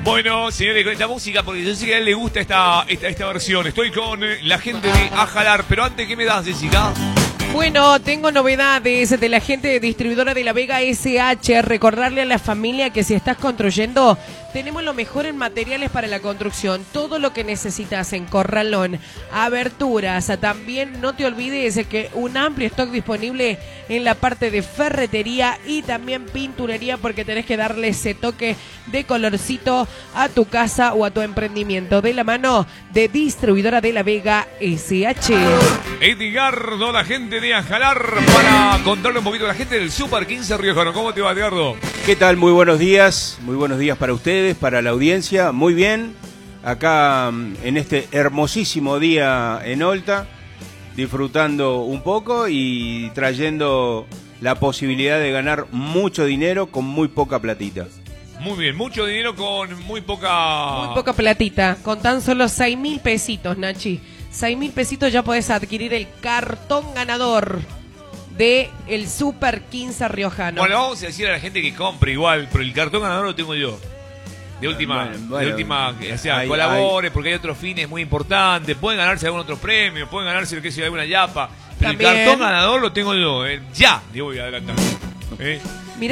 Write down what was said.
Bueno, señores, con esta música, porque yo sé que a él le gusta esta versión. Estoy con la gente de Ajalar, pero antes, ¿qué me das, Jessica? Bueno, tengo novedades de la gente de distribuidora de La Vega SH. Recordarle a la familia que si estás construyendo, tenemos lo mejor en materiales para la construcción. Todo lo que necesitas en corralón, aberturas. También no te olvides que un amplio stock disponible en la parte de ferretería y también pinturería, porque tenés que darle ese toque de colorcito a tu casa o a tu emprendimiento. De la mano de distribuidora de La Vega SH. Edgardo, la gente de Ajalar, para contarle un poquito a la gente del Super 15 Riojano. ¿Cómo te va, Edgardo? ¿Qué tal? Muy buenos días para ustedes, para la audiencia. Muy bien, acá en este hermosísimo día en Olta, disfrutando un poco y trayendo la posibilidad de ganar mucho dinero con muy poca platita. Muy bien, mucho dinero con muy poca platita, con tan solo 6.000 pesitos, Nachi. 6.000 pesitos ya podés adquirir el cartón ganador de el Super 15 Riojano. Bueno, vamos a decir a la gente que compre igual, pero el cartón ganador lo tengo yo. De última, o sea, colabore, porque hay otros fines muy importantes. Pueden ganarse algún otro premio, pueden ganarse, qué sé yo, alguna yapa. Pero también el cartón ganador lo tengo yo, ya, le voy a adelantar.